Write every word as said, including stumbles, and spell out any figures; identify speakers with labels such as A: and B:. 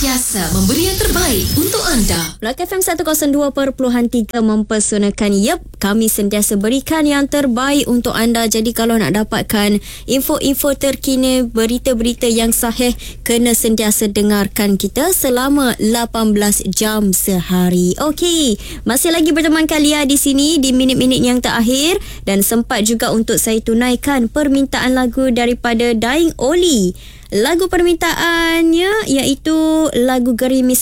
A: sentiasa memberi yang terbaik untuk anda.
B: Melaka F M seratus dua perpuluhan tiga mempersonakan. Yep, kami sentiasa berikan yang terbaik untuk anda. Jadi kalau nak dapatkan info-info terkini, berita-berita yang sahih, kena sentiasa dengarkan kita selama lapan belas jam sehari. Okey, masih lagi bertemankan Lia di sini di minit-minit yang terakhir, dan sempat juga untuk saya tunaikan permintaan lagu daripada Daing Oli. Lagu permintaannya iaitu lagu Gerimis